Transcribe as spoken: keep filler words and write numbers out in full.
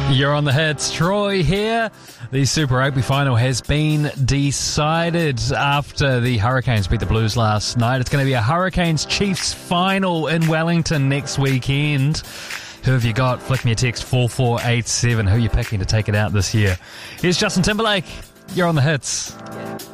You're on the hits. Troy here. The Super Rugby final has been decided after the Hurricanes beat the Blues last night. It's going to be a Hurricanes-Chiefs final in Wellington next weekend. Who have you got? Flick me a text four four eight seven. Who are you picking to take it out this year? Here's Justin Timberlake. You're on the hits.